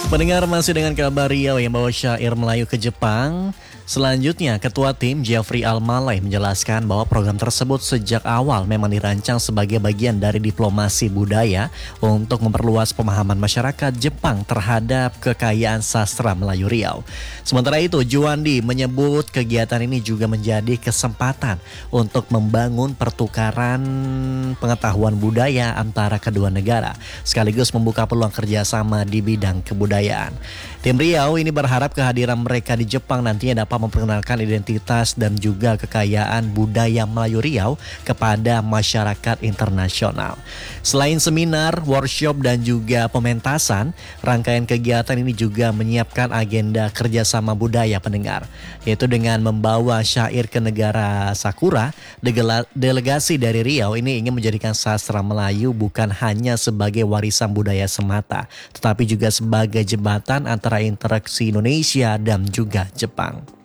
Pendengar masih dengan kabar Riau yang bawa syair Melayu ke Jepang. Selanjutnya, Ketua Tim Jeffrey Almalai menjelaskan bahwa program tersebut sejak awal memang dirancang sebagai bagian dari diplomasi budaya untuk memperluas pemahaman masyarakat Jepang terhadap kekayaan sastra Melayu Riau. Sementara itu, Juandi menyebut kegiatan ini juga menjadi kesempatan untuk membangun pertukaran pengetahuan budaya antara kedua negara, sekaligus membuka peluang kerjasama di bidang kebudayaan. Tim Riau ini berharap kehadiran mereka di Jepang nantinya dapat memperkenalkan identitas dan juga kekayaan budaya Melayu Riau kepada masyarakat internasional. Selain seminar, workshop dan juga pementasan, rangkaian kegiatan ini juga menyiapkan agenda kerjasama budaya pendengar, yaitu dengan membawa syair ke negara Sakura. Delegasi dari Riau ini ingin menjadikan sastra Melayu bukan hanya sebagai warisan budaya semata, tetapi juga sebagai jembatan antara interaksi Indonesia dan juga Jepang.